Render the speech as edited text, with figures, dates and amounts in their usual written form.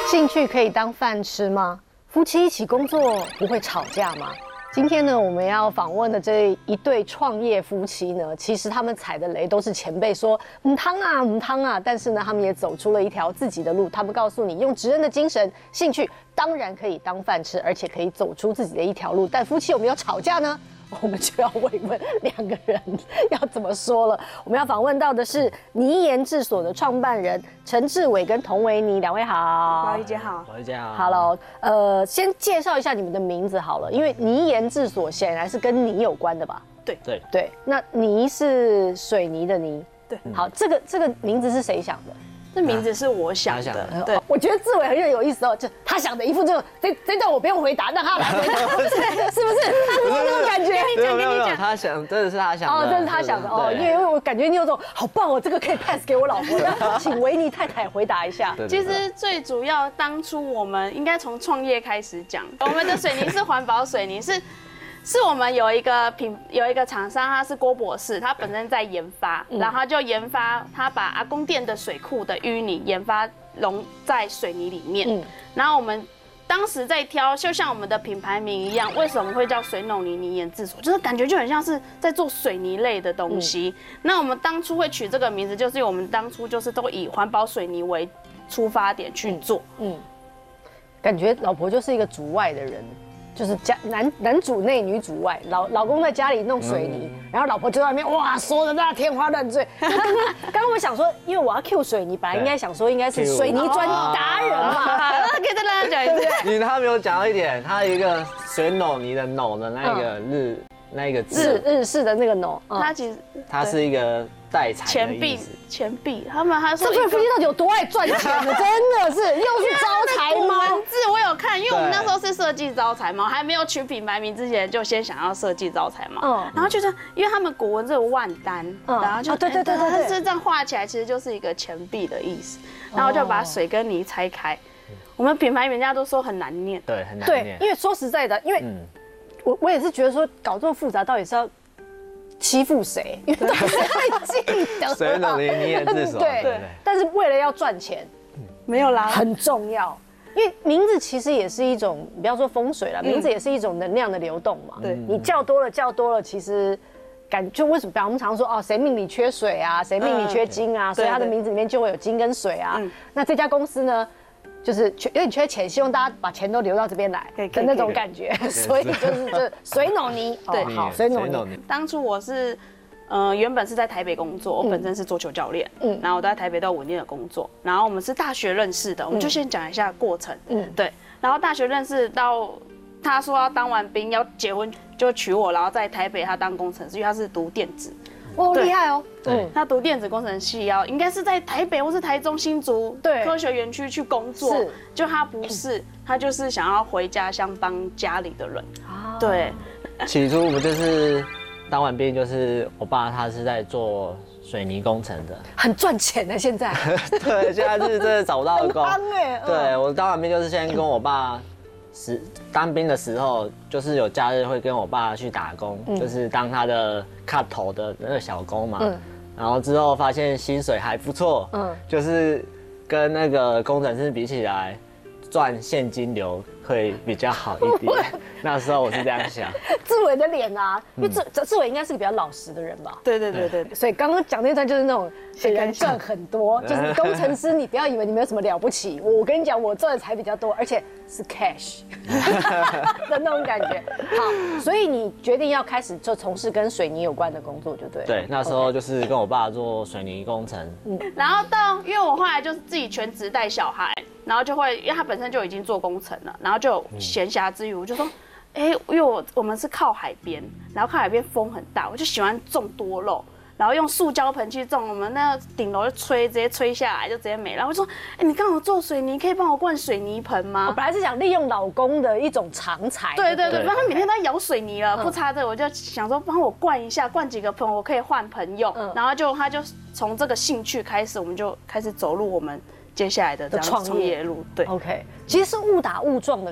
兴趣可以当饭吃吗？夫妻一起工作不会吵架吗？今天呢，我们要访问的这一对创业夫妻呢，其实他们踩的雷都是前辈说母汤啊母汤啊，但是呢，他们也走出了一条自己的路。他们告诉你，用职人的精神、兴趣，当然可以当饭吃，而且可以走出自己的一条路。但夫妻有没有吵架呢？我们就要问一问两个人要怎么说了。我们要访问到的是倪研制所的创办人陈志伟跟童维尼，两位好。 宝仪姐好， 宝仪姐好。 Hello，先介绍一下你们的名字好了，因为倪研制所显然是跟泥有关的吧？ 对。 那泥是水泥的泥。 对。 好，这个名字是谁想的？ 这名字是我想的。对， 我觉得志伟很有意思哦，就他想的一副这段我不用回答，让他来回答，是不是？他有那种感觉？ 没有，他想，真的是他想的。 哦，这是他想的哦，因为我感觉你有种好棒哦，这个可以 pass 给我老婆。那请维尼太太回答一下。 其实最主要，当初我们应该从创业开始讲。我们的水泥是环保水泥，是我们有一个厂商，他是郭博士，他本身在研发，然后他就研发，他把阿公店的水库的淤泥研发溶在水泥里面。然后我们当时在挑，就像我们的品牌名一样，为什么会叫水农倪研制所？就是感觉就很像是在做水泥类的东西。那我们当初会取这个名字，就是因为我们当初就是都以环保水泥为出发点去做。 感觉老婆就是一个主外的人。就是男主内女主外，老公在家里弄水泥，然后老婆就在外面哇说的那天花乱坠。刚刚我想说，因为我要 Q 水泥，本来应该想说应该是水泥专达人嘛， 那可以再让他讲一次。 因为他没有讲到一点，他有一个水农泥的农的那个字， 日式的那个农， 他其实它是一个代财的意思。 钱币，他说这对夫妻到底有多爱赚钱呢？真的是又是招财猫。 文字我有看，因为我们那时候是设计招财猫，还没有取品牌名之前就先想要设计招财猫。然后就是因为他们古文字有万单，然后就对， 它是这样画起来，其实就是一个钱币的意思。然后就把水跟泥拆开。我们品牌人家都说很难念， 对，很难念。 对，因为说实在的，因为我也是觉得说搞这么复杂，到底是要欺负谁？因为都不太记得。 水农倪研制所。 对。但是为了要赚钱， 没有啦， 很重要。因为名字其实也是一种，不要说风水啦，名字也是一种能量的流动嘛。 对。 你叫多了，其实就为什么？我们常说哦，谁命里缺水啊，谁命里缺金啊，所以他的名字里面就会有金跟水啊。那这家公司呢？就是有点缺钱，希望大家把钱都留到这边来的那种感觉，所以就是水农泥。 对， 好，水农泥。 当初我是，原本是在台北工作，我本身是桌球教练，然后我都在台北都有稳定的工作，然后我们是大学认识的，我们就先讲一下过程，对，然后大学认识到他说要当完兵要结婚就娶我，然后在台北他当工程师，因为他是读电子。 哦，厉害哦！ 他读电子工程系应该是在台北或是台中新竹科学园区去工作，就他不是，他就是想要回家乡帮家里的人。对， 起初我们就是当完兵，就是我爸他是在做水泥工程的， 很赚钱的现在。 对，现在是真的找不到的工。对，我当完兵就是先跟我爸。当兵的时候，就是有假日会跟我爸去打工，就是当他的 cut 头的那个小工嘛。然后之后发现薪水还不错，就是跟那个工程师比起来，赚现金流会比较好一点。那时候我是这样想。 志伟的脸啊，因为志伟应该是个比较老实的人吧？ 对。 所以刚刚讲那段就是那种人赚很多，就是工程师，你不要以为你没有什么了不起。我跟你讲，我赚的才比较多，而且是 cash 的那种感觉。好，所以你决定要开始就从事跟水泥有关的工作，就对。 对，那时候就是跟我爸做水泥工程。 然后因为我后来就是自己全职带小孩。然后就会，因为他本身就已经做工程了，然后就闲暇之余，我就说，因为我们是靠海边，然后靠海边风很大，我就喜欢种多肉，然后用塑胶盆去种，我们那个顶楼就直接吹下来就直接没了。然后我就说，你刚好做水泥，可以帮我灌水泥盆吗？ 我本来是想利用老公的一种长才。 对，不然他每天都在摇水泥了，不插这，我就想说帮我灌一下，灌几个盆，我可以换盆用。然后他就从这个兴趣开始，我们就开始走入我们接下来的这样创业路。对 ，OK， 其实是误打误撞的